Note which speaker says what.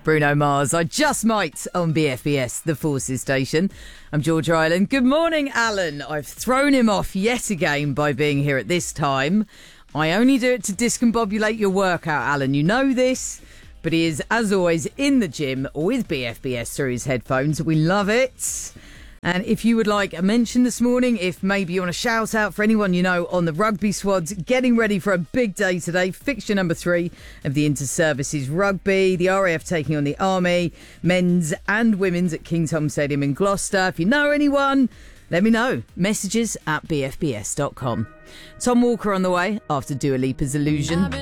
Speaker 1: Bruno Mars, I Just Might on BFBS, the Forces station. I'm Georgia Island. Good morning, Alan. I've thrown him off yet again by being here at this time. I only do it to discombobulate your workout, Alan. You know this. But he is, as always, in the gym with BFBS through his headphones. We love it. And if you would like a mention this morning, if maybe you want to shout out for anyone you know on the rugby squads, getting ready for a big day today, fixture number 3 of the Inter-Services Rugby, the RAF taking on the Army, men's and women's at Kingsholm Stadium in Gloucester. If you know anyone, let me know. Messages at bfbs.com. Tom Walker on the way after Dua Lipa's Illusion.